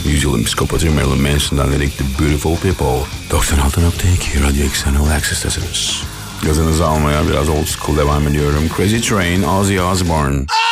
Yüzyılın psikopatı Marilyn Manson'dan dedik The Beautiful People. 96.2 Radyo Eksen All Access'tasınız. Gazınızı almaya biraz old school devam ediyorum. Crazy Train, Ozzy Osbourne.